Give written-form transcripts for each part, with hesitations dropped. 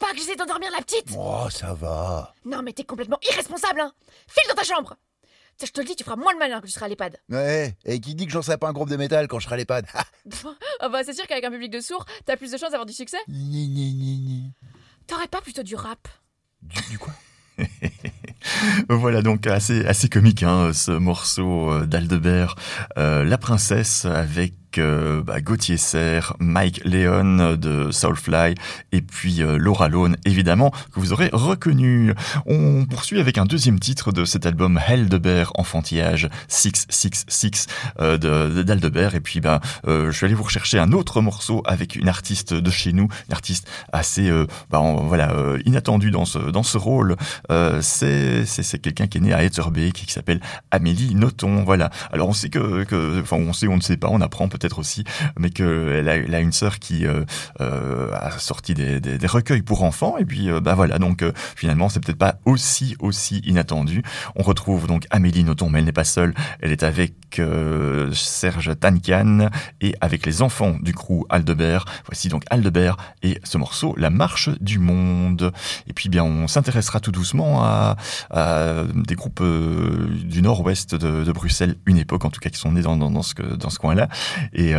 pas que j'essaie d'endormir la petite? Oh, ça va. Non mais t'es complètement irresponsable, hein. File dans ta chambre. Ça, je te le dis, tu feras moins le malin que tu seras à l'EHPAD. Ouais, et qui dit que j'en serai pas un groupe de métal quand je serai à l'EHPAD? Ah bah c'est sûr qu'avec un public de sourds, t'as plus de chances d'avoir du succès. Ni, ni, ni, ni. T'aurais pas plutôt du rap? Du quoi? Voilà donc assez comique ce morceau d'Aldebert, La Princesse, avec Gauthier Serre, Mike Leon de Soulfly et puis Laura Lone évidemment que vous aurez reconnu. On poursuit avec un deuxième titre de cet album Aldebert Enfantillage 666 d'Aldebert et puis je suis allé vous rechercher un autre morceau avec une artiste de chez nous, une artiste assez inattendue dans ce rôle. C'est quelqu'un qui est né à Etterbeek qui s'appelle Amélie Nothomb. Voilà. Alors on sait on sait, on ne sait pas, on apprend peut-être aussi, mais qu'elle a une sœur qui a sorti des recueils pour enfants et puis donc finalement c'est peut-être pas aussi inattendu. On retrouve donc Amélie Nothomb, mais elle n'est pas seule. Elle est avec Serge Tankian et avec les enfants du crew Aldebert. Voici donc Aldebert et ce morceau La Marche du Monde. Et puis on s'intéressera tout doucement à des groupes du nord-ouest de Bruxelles, une époque en tout cas, qui sont nés dans ce coin-là, et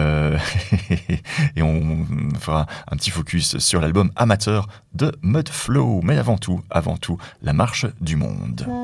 on fera un petit focus sur l'album Amateur de Mudflow, mais avant tout La Marche du Monde.